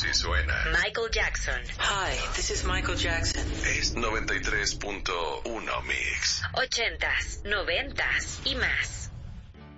Así suena Michael Jackson. Hi, this is Michael Jackson. Es 93.1 Mix. 80s, 90s y más.